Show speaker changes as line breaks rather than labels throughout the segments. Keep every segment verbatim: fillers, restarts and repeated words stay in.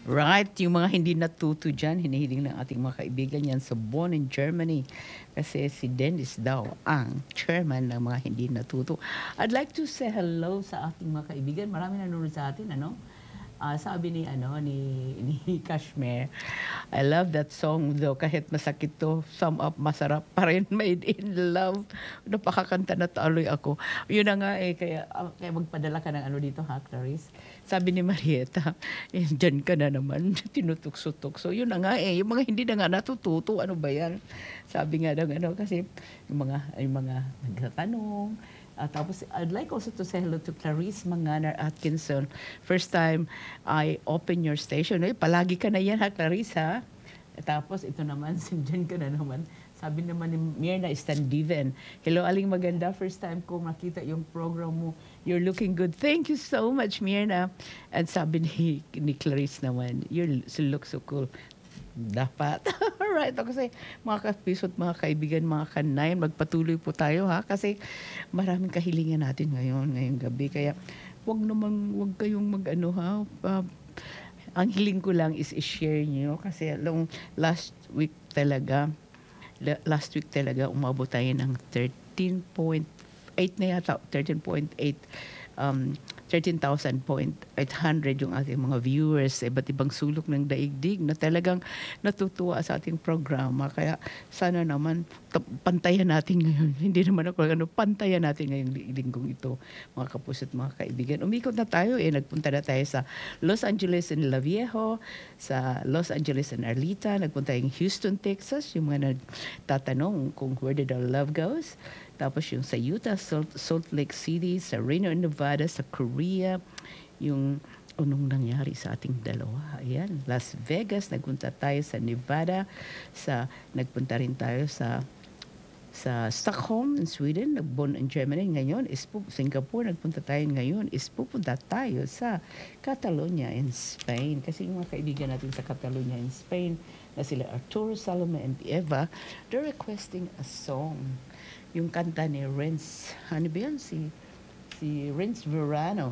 Right, yung mga hindi natuto dyan, hinihiling ng ating mga kaibigan yan sa Bonn in Germany. Kasi si Dennis daw ang chairman ng mga hindi natuto. I'd like to say hello sa ating mga kaibigan. Marami nanonood sa atin, ano? Ah, sabi ni ano ni ni Kashmir, I love that song though kahit masakit to, sum up masarap pa rin, made in love. Napakakanta na taloy ako. Yun na nga eh, kaya, ah, kaya magpadala ka ng ano dito ha, Clarice. Sabi ni Marieta, eh, dyan ka na naman, tinutukso-tukso. Yun na nga eh, yung mga hindi na nga natututo, ano ba yan? Sabi nga ng ano, kasi yung mga, yung mga nagtatanong. Uh, tapos, I'd like also to say hello to Clarice Manganar Atkinson. First time I open your station. Eh, palagi ka na yan ha, Clarice ha? Eh, tapos, ito naman, dyan ka na naman. Sabi naman ni Mirna Standiven, hello, Aling Maganda. First time ko makita yung program mo. You're looking good. Thank you so much, Mirna. And sabi ni, ni Clarice naman, you look so cool. Dapat. Alright. Kasi mga kapiso at mga kaibigan, mga kanayan, magpatuloy po tayo ha. Kasi maraming kahilingan natin ngayon, ngayong gabi. Kaya wag naman, wag kayong mag-ano ha. Uh, ang hiling ko lang is i-share nyo. Kasi long last week talaga, last week talaga, umabot tayo ng thirteen point eight na yata, thirteen point eight um, thirteen thousand eight hundred yung ating mga viewers sa iba't ibang sulok ng daigdig na talagang natutuwa sa ating programa. Kaya sana naman pantayan natin ngayon. Hindi naman ako ano, pantayan natin ngayong linggong ito, mga kapus at mga kaibigan. Umikot na tayo eh. Nagpunta na tayo sa Los Angeles and La Viejo, sa Los Angeles and Arleta. Nagpunta tayong Houston, Texas. Yung mga nagtatanong kung where did our love goes. Tapos yung sa Utah, Salt, Salt Lake City, sa Reno, Nevada, sa Korea, yung anong nangyari sa ating dalawa. Ayan, Las Vegas, nagpunta tayo sa Nevada, sa nagpunta rin tayo sa sa Stockholm in Sweden, Bonn in Germany. Ngayon is Singapore, nagpunta tayo ngayon is pupunta tayo sa Catalonia in Spain. Kasi yung mga kaibigan natin sa Catalonia in Spain, na sila Arturo, Salome, and Eva, they're requesting a song. Yung kanta ni Renz, ano ba yan? Si, si Renz Verano.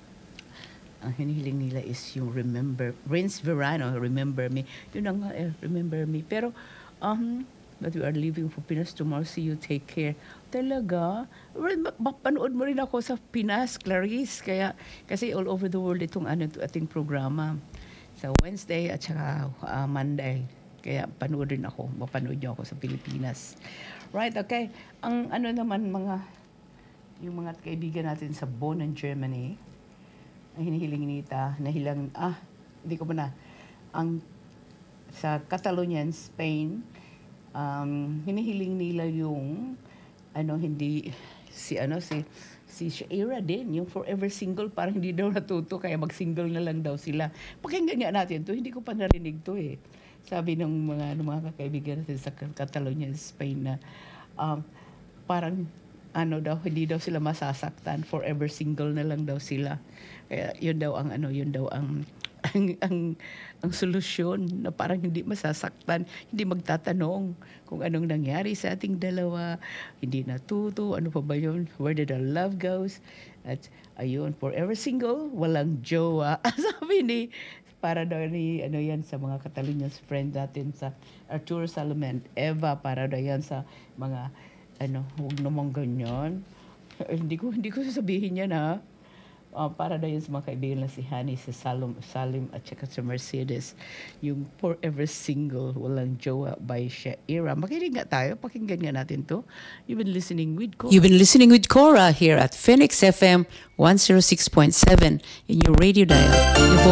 Ang hinihiling nila is yung Remember, Renz Verano, Remember Me. Yun ang eh, Remember Me. Pero, um, but we are leaving for Pinas tomorrow. See you, take care. Talaga? Mapanood mo rin ako sa Pinas, Clarice. Kaya, kasi all over the world itong ano, ating programa. Sa Wednesday at saka uh, Monday. Kaya panood rin ako. Mapanood niyo ako sa Pilipinas. Right, okay. Ang ano naman mga, yung mga kaibigan natin sa Bonn in Germany, ang hinihiling nita, nahilang, ah, hindi ko ba na, ang sa Catalonia, Spain, um, hinihiling nila yung, ano, hindi, si, ano, si, si Shaira din, yung Forever Single, parang hindi daw natuto, kaya mag-single na lang daw sila. Pakinggan nga natin to, hindi ko pa narinig to eh. Sabi ng mga, ng mga kakaibigan natin sa Catalonia, Spain na um, parang ano daw, hindi daw sila masasaktan. Forever single na lang daw sila. Kaya yun daw ang ano, yun daw ang ang, ang, ang solusyon na parang hindi masasaktan, hindi magtatanong kung anong nangyari sa ating dalawa, hindi natuto, ano pa ba yun, where did our love goes, at ayun, forever single, walang jowa. Sabi ni, para daw ni, ano yan, sa mga Catalonians friend natin sa Arturo Salome, Eva, para daw yan sa mga, ano, huwag namang ganyan. hindi ko, hindi ko sasabihin yan, ha? Uh, para daw yan sa mga kaibigan na si Hani, si Salom, Salim, at saka sa Mercedes, yung Forever Single, Walang Jowa by Shaira. Makinig nga tayo, pakinggan nga natin to. You've been listening with Cora.
You've been listening with Cora here at Phoenix F M one oh six point seven in your radio dial.